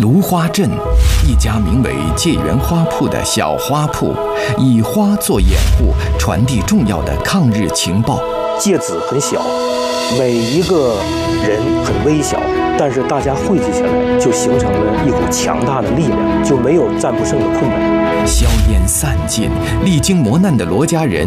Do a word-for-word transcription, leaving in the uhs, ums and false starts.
芦花镇，一家名为界园花铺的小花铺，以花做掩护，传递重要的抗日情报。 芥子很小，每一个人很微小，但是大家汇集起来，就形成了一股强大的力量，就没有战不胜的困难。 硝烟散尽，历经磨难的罗家人